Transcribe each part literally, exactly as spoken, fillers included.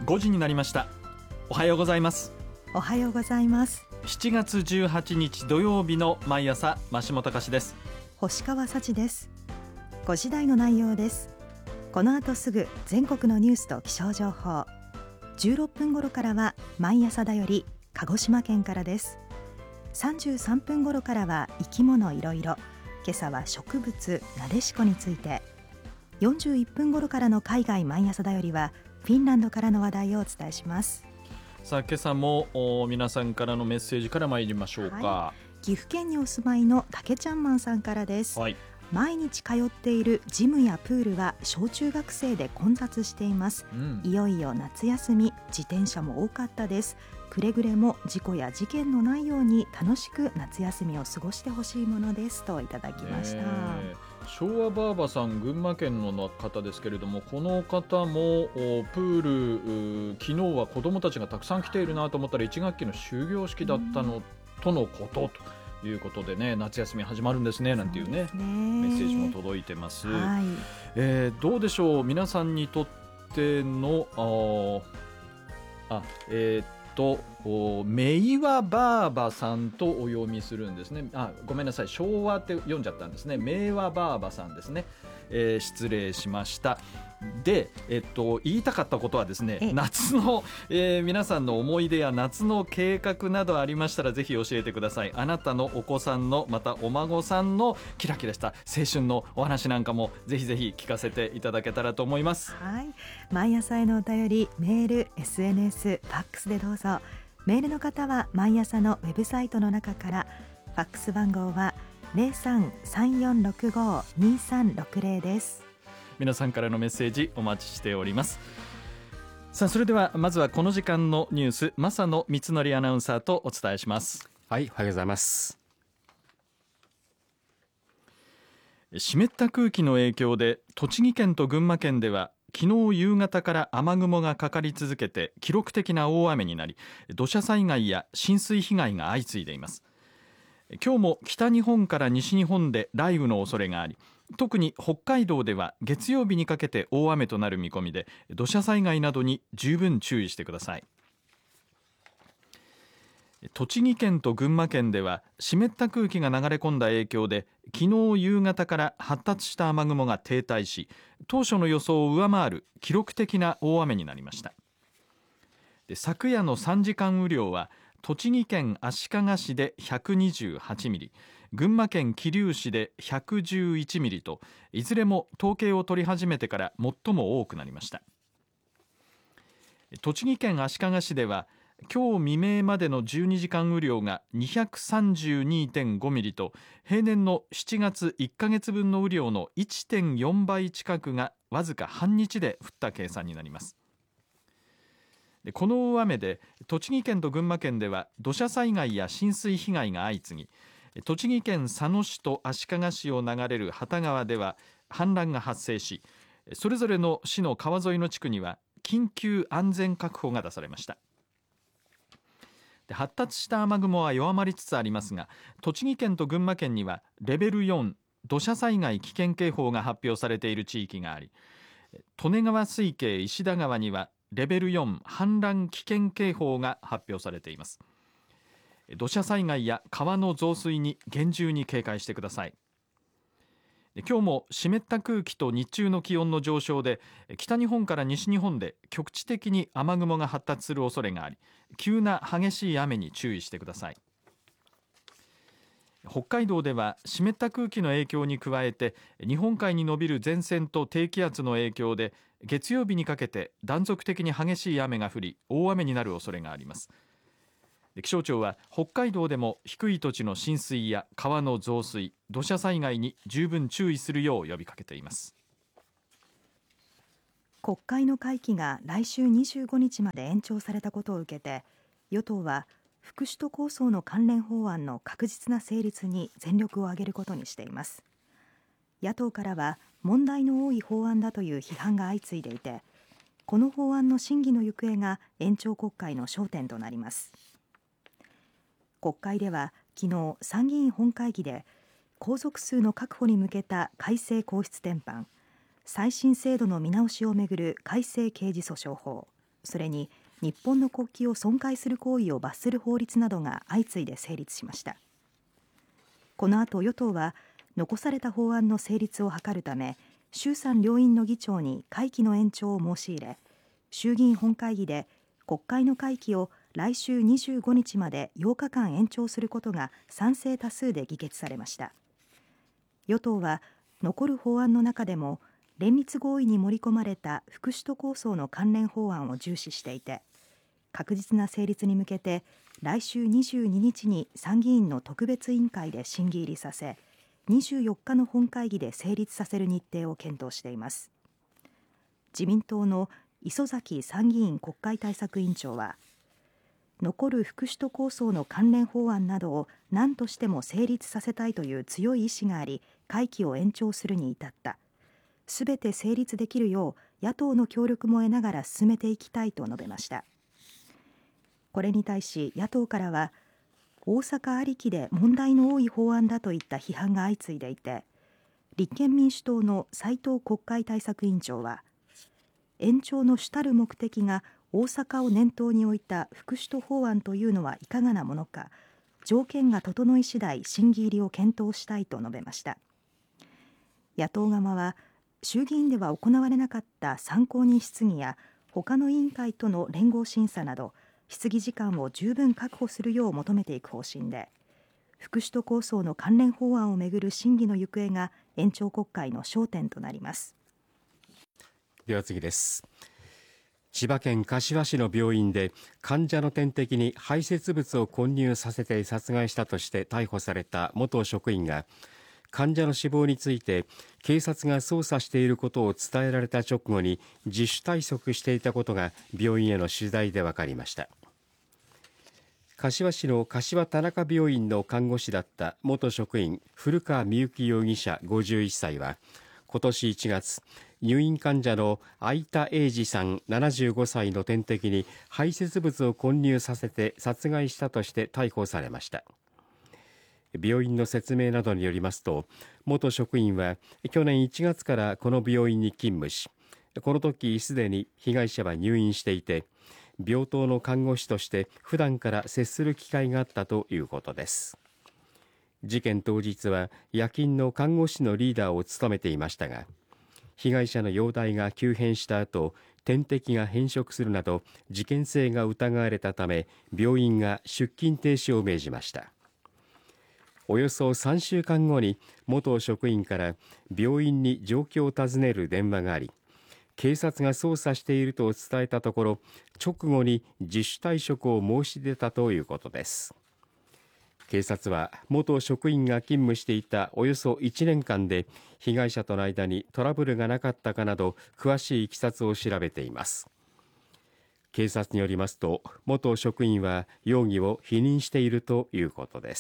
ごじになりました。おはようございます。 おはようございます。 しちがつじゅうはちにち土曜日の毎朝、増本隆です。 星川幸です。ごじ台の内容です。この後すぐ全国のニュースと気象情報、じゅうろっぷん頃からは毎朝だより鹿児島県からです。さんじゅうさんぷん頃からは生き物いろいろ、今朝は植物なでしこについて、よんじゅういっぷん頃からの海外毎朝だよりはフィンランドからの話題をお伝えします。 さあ、今朝も皆さんからのメッセージから参りましょうか。 はい、岐阜県にお住まいのたけちゃんマンさんからです。 はい、 毎日通っているジムやプールは小中学生で混雑しています、うん、いよいよ夏休み、自転車も多かったです。くれぐれも事故や事件のないように楽しく夏休みを過ごしてほしいものですといただきました。 昭和ばあばさん、群馬県の方ですけれども、この方もプール、昨日は子どもたちがたくさん来ているなと思ったらいち学期の終業式だったのとのことということでね、夏休み始まるんですねなんていうね、メッセージも届いてます。はい、えー、どうでしょう、皆さんにとってのああえーとめいわばあばさんとお読みするんですね。あ、ごめんなさい、昭和って読んじゃったんですね。めいわばあばさんですね、えー、失礼しました。で、えっと、言いたかったことはですね、夏の、えー、皆さんの思い出や夏の計画などありましたらぜひ教えてください。あなたのお子さんの、またお孫さんのキラキラした青春のお話なんかもぜひぜひ聞かせていただけたらと思います。 はい、毎朝へのお便り、メール、エスエヌエス、ファックスでどうぞ。メールの方は毎朝のウェブサイトの中から、ファックス番号は ゼロさん さんよんろくご にさんろくゼロ です。 皆さんからのメッセージお待ちしております。さあ、それではまずはこの時間のニュース、正野光則アナウンサーとお伝えします。 はい、おはようございます。 湿った空気の影響で栃木県と群馬県では昨日夕方から雨雲がかかり続けて記録的な大雨になり、土砂災害や浸水被害が相次いでいます。今日も北日本から西日本で雷雨の恐れがあり、特に北海道では月曜日にかけて大雨となる見込みで、土砂災害などに十分注意してください。栃木県と群馬県では湿った空気が流れ込んだ影響で昨日夕方から発達した雨雲が停滞し、当初の予想を上回る記録的な大雨になりました。で、昨夜のさんじかん雨量は栃木県足利市でひゃくにじゅうはちミリ、群馬県桐生市でひゃくじゅういちミリと、いずれも統計を取り始めてから最も多くなりました。栃木県足利市では今日未明までのじゅうにじかん雨量が にひゃくさんじゅうにてんごミリと、平年のしちがついっかげつぶんの雨量の いってんよんばい近くがわずか半日で降った計算になります。で、この大雨で栃木県と群馬県では土砂災害や浸水被害が相次ぎ、栃木県佐野市と足利市を流れる幡川では氾濫が発生し、それぞれの市の川沿いの地区には緊急安全確保が出されました。で、発達した雨雲は弱まりつつありますが、栃木県と群馬県にはレベルよん土砂災害危険警報が発表されている地域があり、利根川水系石田川にはレベルよん氾濫危険警報が発表されています。土砂災害や川の増水に厳重に警戒してください。今日も湿った空気と日中の気温の上昇で北日本から西日本で局地的に雨雲が発達する恐れがあり、急な激しい雨に注意してください。北海道では湿った空気の影響に加えて日本海に延びる前線と低気圧の影響で月曜日にかけて断続的に激しい雨が降り、大雨になる恐れがあります。気象庁は北海道でも低い土地の浸水や川の増水、土砂災害に十分注意するよう呼びかけています。 国会の会期が来週にじゅうごにちまで延長されたことを受けて、与党は副首都構想の関連法案の確実な成立に全力を挙げることにしています。野党からは問題の多い法案だという批判が相次いでいて、この法案の審議の行方が延長国会の焦点となります。国会では昨日、参議院本会議で皇族数の確保に向けた改正皇室典範、再審制度の見直しをめぐる改正刑事訴訟法、 それに日本の国旗を損壊する行為を罰する法律などが相次いで成立しました。この後、与党は残された法案の成立を図るため、衆参両院の議長に会期の延長を申し入れ、衆議院本会議で国会の会期を来週にじゅうごにちまでようかかん延長することが賛成多数で議決されました。与党は残る法案の中でも連立合意に盛り込まれた福祉都構想の関連法案を重視していて、確実な成立に向けて来週にじゅうににちに参議院の特別委員会で審議入りさせ、にじゅうよっかの本会議で成立させる日程を検討しています。自民党の磯崎参議院国会対策委員長は、残る福祉都構想の関連法案などを何としても成立させたいという強い意志があり、会期を延長するに至った。すべて成立できるよう野党の協力も得ながら進めていきたいと述べました。これに対し野党からは、大阪ありきで問題の多い法案だといった批判が相次いでいて、立憲民主党の斉藤国会対策委員長は、延長の主たる目的が大阪を念頭に置いた福祉都法案というのはいかがなものか、条件が整い次第審議入りを検討したいと述べました。野党側は、衆議院では行われなかった参考人質疑や他の委員会との連合審査など、質疑時間を十分確保するよう求めていく方針で、福祉都構想の関連法案をめぐる審議の行方が延長国会の焦点となります。 では次です。千葉県柏市の病院で患者の点滴に排泄物を混入させて殺害したとして逮捕された元職員が、患者の死亡について警察が捜査していることを伝えられた直後に自主退職していたことが病院への取材で分かりました。柏市の柏田中病院の看護師だった元職員古川美幸容疑者ごじゅういっさいは、今年いちがつ、入院患者の相田英二さんななじゅうごさいの点滴に排泄物を混入させて殺害したとして逮捕されました。病院の説明などによりますと、元職員は去年いちがつからこの病院に勤務し、この時すでに被害者は入院していて、病棟の看護師として普段から接する機会があったということです。事件当日は夜勤の看護師のリーダーを務めていましたが、被害者の容体が急変した後、点滴が変色するなど事件性が疑われたため、病院が出勤停止を命じました。およそさんしゅうかんごに元職員から病院に状況を尋ねる電話があり、警察が捜査していると伝えたところ、直後に自主退職を申し出たということです。警察は元職員が勤務していたおよそいちねんかんで被害者との間にトラブルがなかったかなど詳しい経緯を調べています。警察によりますと、元職員は容疑を否認しているということです。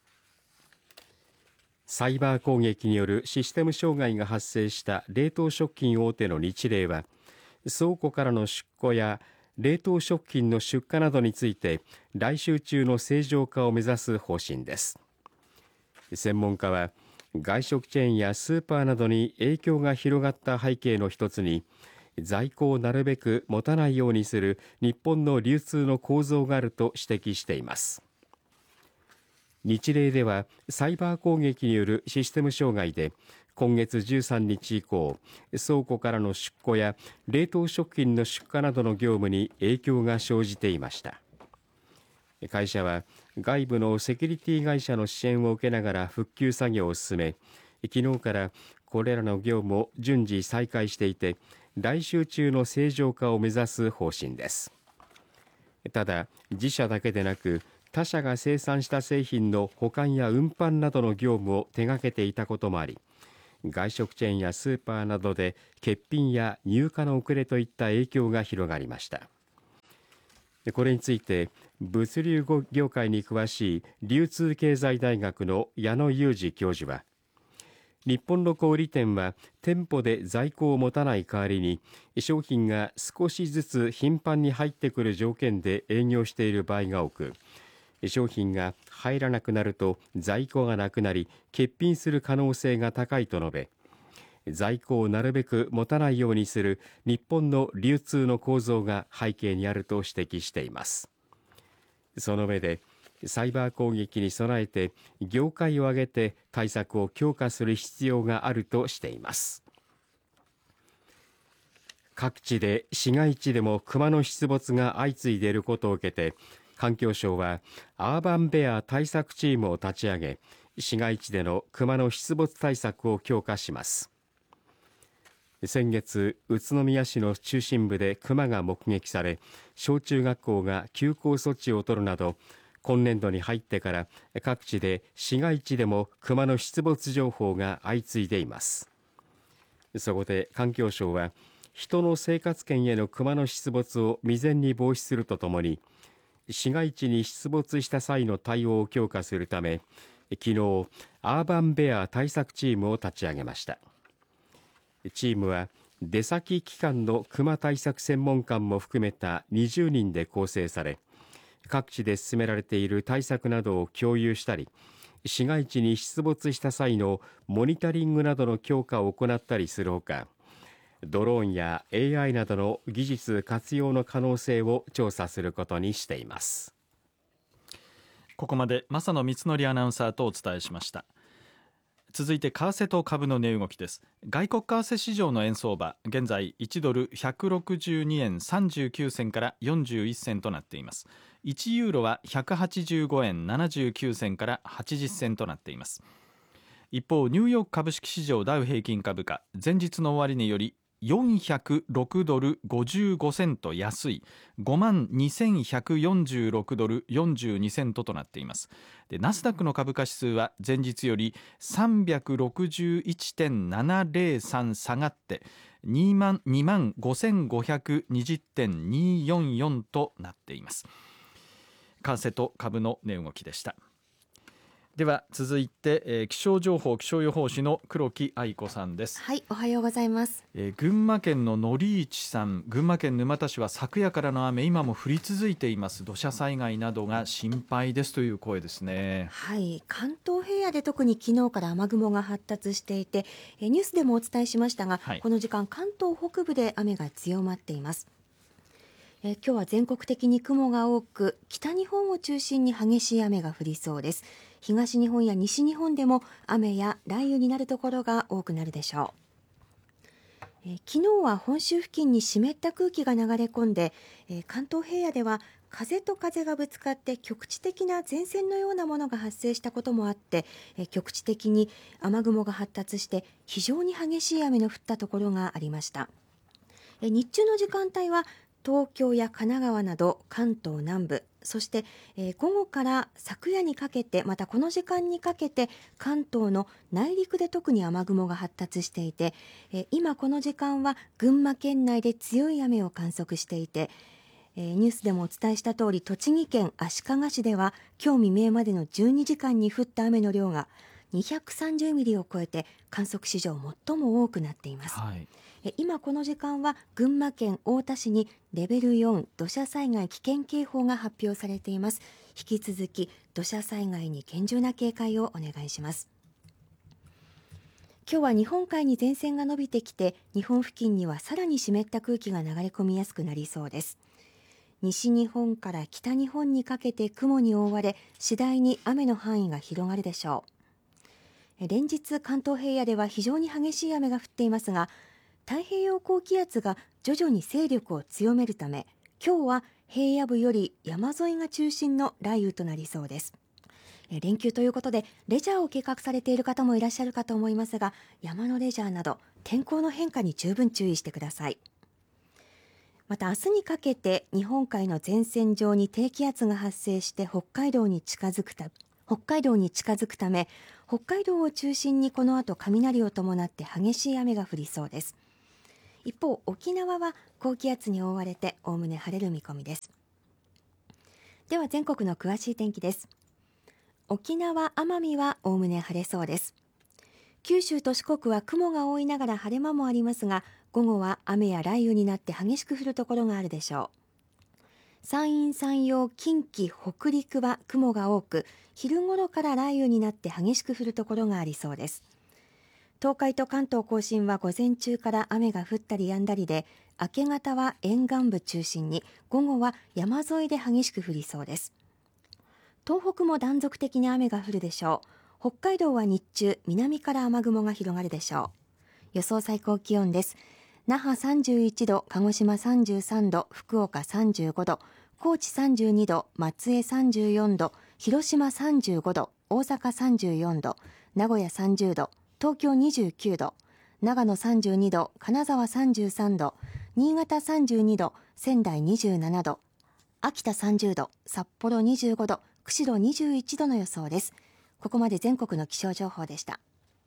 サイバー攻撃によるシステム障害が発生した冷凍食品大手のニチレイは、倉庫からの出庫や冷凍食品の出荷などについて来週中の正常化を目指す方針です。専門家は、外食チェーンやスーパーなどに影響が広がった背景の一つに、在庫をなるべく持たないようにする日本の流通の構造があると指摘しています。日例ではサイバー攻撃によるシステム障害で、今月じゅうさんにち以降、倉庫からの出庫や冷凍食品の出荷などの業務に影響が生じていました。会社は外部のセキュリティ会社の支援を受けながら復旧作業を進め、昨日からこれらの業務を順次再開していて、来週中の正常化を目指す方針です。ただ、自社だけでなく他社が生産した製品の保管や運搬などの業務を手掛けていたこともあり、外食チェーンやスーパーなどで欠品や入荷の遅れといった影響が広がりました。これについて物流業界に詳しい流通経済大学の矢野裕二教授は、日本の小売店は店舗で在庫を持たない代わりに、商品が少しずつ頻繁に入ってくる条件で営業している場合が多く、商品が入らなくなると在庫がなくなり欠品する可能性が高いと述べ、 在庫をなるべく持たないようにする日本の流通の構造が背景にあると指摘しています。その上で、サイバー攻撃に備えて業界を挙げて対策を強化する必要があるとしています。各地で市街地でもクマの出没が相次いでいることを受けて、環境省はアーバンベア対策チームを立ち上げ、市街地でのクマの出没対策を強化します。先月、宇都宮市の中心部でクマが目撃され、小中学校が休校措置を取るなど、今年度に入ってから各地で市街地でもクマの出没情報が相次いでいます。そこで環境省は、人の生活圏へのクマの出没を未然に防止するとともに、市街地に出没した際の対応を強化するため、昨日アーバンベア対策チームを立ち上げました。チームは出先機関のクマ対策専門官も含めたにじゅうにんで構成され、各地で進められている対策などを共有したり、市街地に出没した際のモニタリングなどの強化を行ったりするほか、ドローンや エーアイ などの技術活用の可能性を調査することにしています。 ここまで正野光則アナウンサーとお伝えしました。続いて為替と株の値動きです。外国為替市場の円相場、現在いちドルひゃくろくじゅうにえんさんじゅうきゅうせんからよんじゅういっせんとなっています。いちユーロはひゃくはちじゅうごえんななじゅうきゅうせんからはちじゅっせんとなっています。一方、ニューヨーク株式市場ダウ平均株価、前日の終値よりよんひゃくろくドルごじゅうごセント安い ごまんにせんひゃくよんじゅうろくドルよんじゅうにセントとなっています。で、ナスダックの株価指数は前日より さんびゃくろくじゅういちてんななぜろさん 下がってにまんごせんごひゃくにじゅってんによんよんとなっています。為替と株の値動きでした。では続いて、えー、気象情報気象予報士の黒木愛子さんです。 はい、おはようございます。 えー、群馬県ののりいちさん、群馬県沼田市は昨夜からの雨、今も降り続いています。土砂災害などが心配ですという声ですね。 はい、関東平野で特に昨日から雨雲が発達していて、えー、ニュースでもお伝えしましたが、はい、この時間関東北部で雨が強まっています。えー、今日は全国的に雲が多く、北日本を中心に激しい雨が降りそうです。東日本や西日本でも雨や雷雨になるところが多くなるでしょう。えー、昨日は本州付近に湿った空気が流れ込んで、えー、関東平野では風と風がぶつかって局地的な前線のようなものが発生したこともあって、えー、局地的に雨雲が発達して非常に激しい雨の降ったところがありました。えー、日中の時間帯は東京や神奈川など関東南部、そして、えー、午後から昨夜にかけて、またこの時間にかけて関東の内陸で特に雨雲が発達していて、えー、今この時間は群馬県内で強い雨を観測していて、えー、ニュースでもお伝えした通り、栃木県足利市では今日未明までのじゅうにじかんに降った雨の量がにひゃくさんじゅうミリを超えて観測史上最も多くなっています。はい、今この時間は群馬県太田市にレベルよん土砂災害危険警報が発表されています。引き続き土砂災害に厳重な警戒をお願いします。今日は日本海に前線が伸びてきて、日本付近にはさらに湿った空気が流れ込みやすくなりそうです。西日本から北日本にかけて雲に覆われ、次第に雨の範囲が広がるでしょう。連日関東平野では非常に激しい雨が降っていますが、太平洋高気圧が徐々に勢力を強めるため、今日は平野部より山沿いが中心の雷雨となりそうです。連休ということでレジャーを計画されている方もいらっしゃるかと思いますが、山のレジャーなど天候の変化に十分注意してください。また明日にかけて日本海の前線上に低気圧が発生して北海道に近づくた北海道に近づくため、北海道を中心にこの後雷を伴って激しい雨が降りそうです。一方、沖縄は高気圧に覆われておおむね晴れる見込みです。では全国の詳しい天気です。沖縄・奄美はおおむね晴れそうです。九州と四国は雲が多いながら晴れ間もありますが、午後は雨や雷雨になって激しく降るところがあるでしょう。山陰山陽近畿北陸は雲が多く、昼頃から雷雨になって激しく降るところがありそうです。 東海と関東甲信は午前中から雨が降ったり止んだりで、明け方は沿岸部中心に、午後は山沿いで激しく降りそうです。東北も断続的に雨が降るでしょう。北海道は日中、南から雨雲が広がるでしょう。予想最高気温です。那覇さんじゅういちど、鹿児島さんじゅうさんど、福岡さんじゅうごど、高知さんじゅうにど、松江さんじゅうよんど、広島さんじゅうごど、大阪さんじゅうよんど、名古屋さんじゅうど、東京にじゅうきゅうど、長野さんじゅうにど、金沢さんじゅうさんど、新潟さんじゅうにど、仙台にじゅうななど、秋田さんじゅうど、札幌にじゅうごど、釧路にじゅういちどの予想です。ここまで全国の気象情報でした。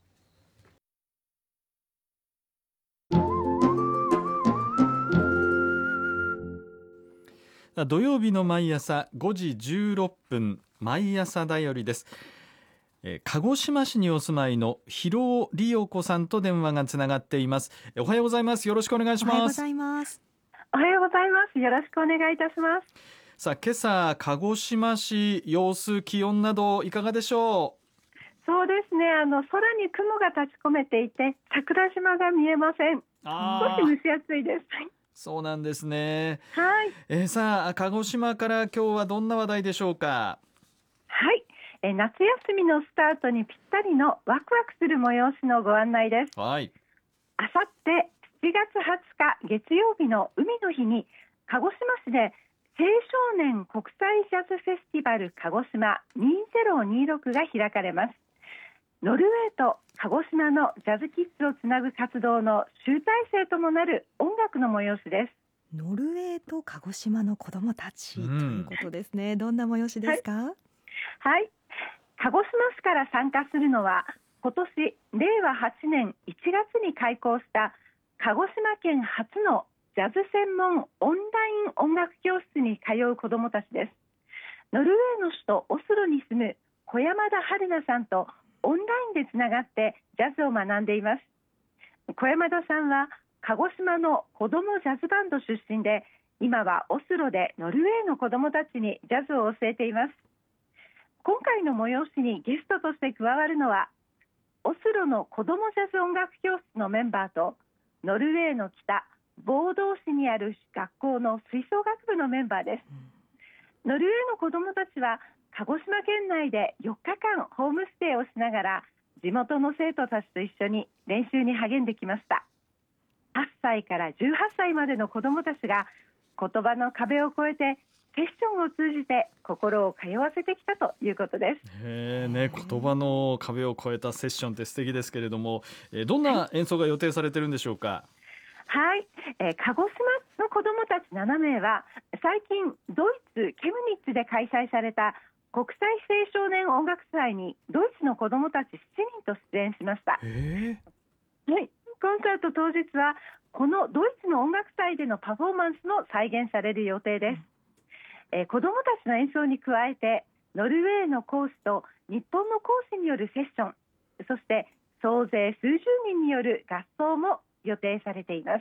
土曜日の毎朝ごじじゅうろっぷん、毎朝だよりです。えー、鹿児島市にお住まいの広尾理代子さんと電話がつながっています。おはようございます。よろしくお願いします。 おはようございます。 おはようございます。よろしくお願いいたします。 さあ、今朝鹿児島市、様子、気温などいかがでしょう？ そうですね、あの空に雲が立ち込めていて、桜島が見えません。少し蒸し暑いです。 そうなんですね。 はい。 えー、さあ、鹿児島から今日はどんな話題でしょうか？ はい、え夏休みのスタートにぴったりのワクワクする催しのご案内です。 はい。 あさってしちがつはつか月曜日の海の日に、鹿児島市で青少年国際ジャズフェスティバル鹿児島にせんにじゅうろくが開かれます。ノルウェーと鹿児島のジャズキッズをつなぐ活動の集大成ともなる音楽の催しです。 ノルウェーと鹿児島の子どもたち、うん、ということですね。どんな催しですか？ はい、はい、鹿児島市から参加するのは、今年れいわはちねんいちがつに開校した鹿児島県初のジャズ専門オンライン音楽教室に通う子どもたちです。ノルウェーの首都オスロに住む小山田春菜さんとオンラインでつながってジャズを学んでいます。小山田さんは鹿児島の子どもジャズバンド出身で、今はオスロでノルウェーの子どもたちにジャズを教えています。今回の催しにゲストとして加わるのは、オスロの子どもジャズ音楽教室のメンバーと、ノルウェーの北ボードー市にある学校の吹奏楽部のメンバーです。ノルウェーの子どもたちは鹿児島県内でよっかかんホームステイをしながら、地元の生徒たちと一緒に練習に励んできました。はっさいからじゅうはっさいまでの子どもたちが言葉の壁を越えてセッションを通じて心を通わせてきたということです。 へーね、言葉の壁を越えたセッションって素敵ですけれども、えー、どんな演奏が予定されてるんでしょうか？ はい、えー、鹿児島の子どもたちななめいは、最近ドイツケムニッツで開催された国際青少年音楽祭にドイツの子どもたちしちにんと出演しました。 へー、はい、コンサート当日はこのドイツの音楽祭でのパフォーマンスも再現される予定です。えー、子どもたちの演奏に加えて、ノルウェーの講師と日本の講師によるセッション、そして総勢数十人による合奏も予定されています。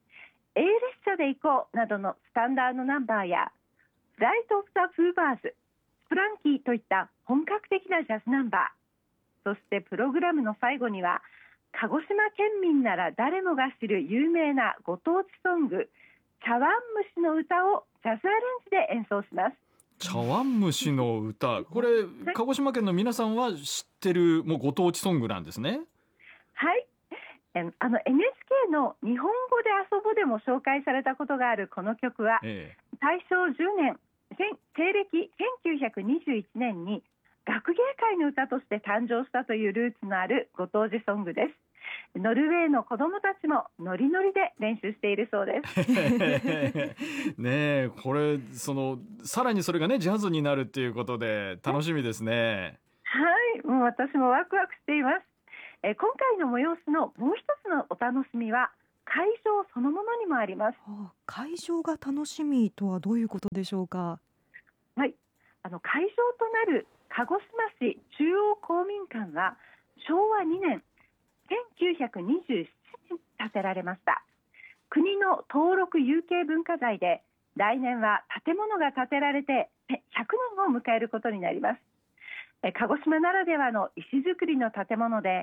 A 列車で行こうなどのスタンダードナンバーや、フライト・オブ・ザ・フーバーズ、スプランキーといった本格的なジャズナンバー、そしてプログラムの最後には、鹿児島県民なら誰もが知る有名なご当地ソング、茶碗蒸しの歌をジャズアレンジで演奏します。 茶碗蒸しの歌、これ鹿児島県の皆さんは知ってるもうご当地ソングなんですね。 はい、あの エヌエイチケー の日本語で遊ぼでも紹介されたことがあるこの曲は、ええ、大正じゅうねん、西暦せんきゅうひゃくにじゅういちねんに学芸会の歌として誕生したというルーツのあるご当地ソングです。ノルウェーの子どもたちもノリノリで練習しているそうですねえ、これそのさらにそれがねジャズになるっていうことで楽しみですね。 はい、もう私もワクワクしています。え今回の催しのもう一つのお楽しみは、会場そのものにもあります。 はあ、会場が楽しみとはどういうことでしょうか？ はい、あの会場となる鹿児島市中央公民館はしょうわにねん、せんきゅうひゃくにじゅうななねんに建てられました。国の登録有形文化財で、来年は建物が建てられてひゃくねんを迎えることになります。鹿児島ならではの石造りの建物で、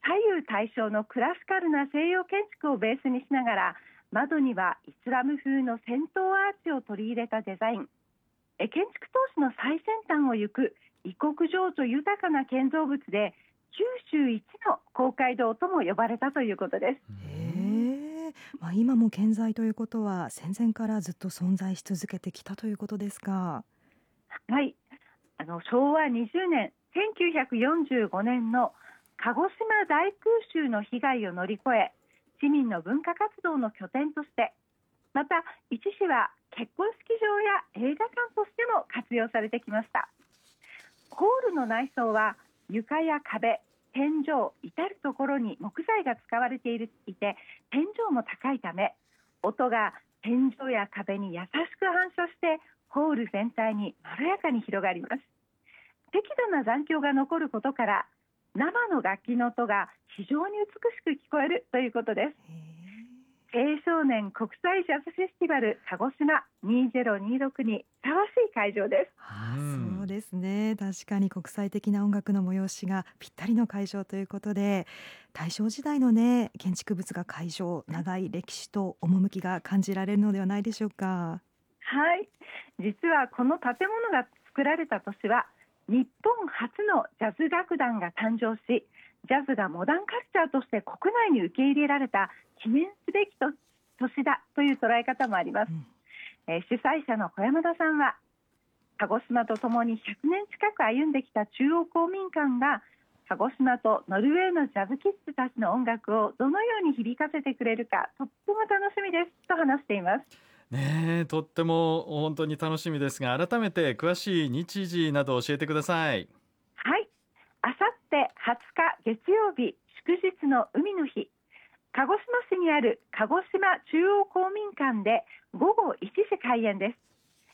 左右対称のクラシカルな西洋建築をベースにしながら、窓にはイスラム風の尖塔アーチを取り入れたデザイン。え建築投資の最先端を行く異国情緒豊かな建造物で、九州一の公会堂とも呼ばれたということです。 へえ、まあ、今も健在ということは戦前からずっと存在し続けてきたということですか。 はい、あのしょうわにじゅうねんせんきゅうひゃくよんじゅうごねんの鹿児島大空襲の被害を乗り越え、市民の文化活動の拠点として、また一時は結婚式場や映画館としても活用されてきました。ホールの内装は床や壁、天井、至るところに木材が使われていて、天井も高いため、音が天井や壁に優しく反射してホール全体にまろやかに広がります。適度な残響が残ることから、生の楽器の音が非常に美しく聞こえるということです。青少年国際ジャズフェスティバル鹿児島にせんにじゅうろくにふさわしい会場です。 はあ、そうですね。確かに国際的な音楽の催しがぴったりの会場ということで、大正時代のね建築物が会場、長い歴史と趣が感じられるのではないでしょうか。 はい、実はこの建物が作られた年は日本初のジャズ楽団が誕生し、ジャズがモダンカルチャーとして国内に受け入れられた記念すべき年だという捉え方もあります。うん、えー、主催者の小山田さんは、鹿児島とともにひゃくねん近く歩んできた中央公民館が鹿児島とノルウェーのジャズキッズたちの音楽をどのように響かせてくれるか、とっても楽しみですと話しています。 ねえ、とっても本当に楽しみですが、改めて詳しい日時など教えてください。 はい、あさってはつか月曜日、祝日の海の日、鹿児島市にある鹿児島中央公民館でごごいちじ開演です。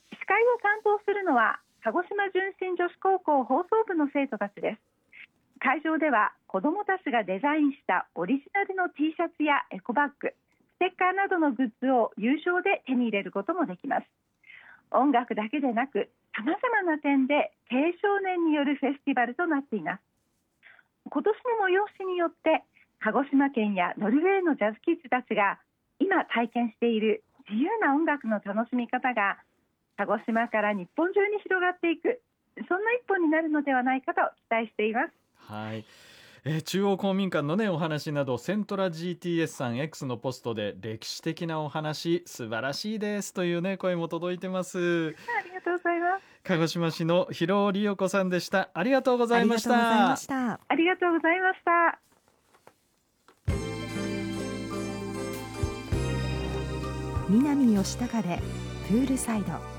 司会を担当するのは鹿児島純真女子高校放送部の生徒たちです。会場では子どもたちがデザインしたオリジナルの T シャツやエコバッグ、ステッカーなどのグッズを有償で手に入れることもできます。音楽だけでなく、さまざまな点で青少年によるフェスティバルとなっています。今年の催しによって、鹿児島県やノルウェーのジャズキッズたちが今体験している自由な音楽の楽しみ方が鹿児島から日本中に広がっていく、そんな一歩になるのではないかと期待しています。 はい、えー、中央公民館のねお話など、セントラ ジーティーエス さん X のポストで歴史的なお話素晴らしいですというね声も届いてます。 ありがとうございます。 鹿児島市の広尾理代子さんでした。ありがとうございました。 ありがとうございました。 南吉高でプールサイド。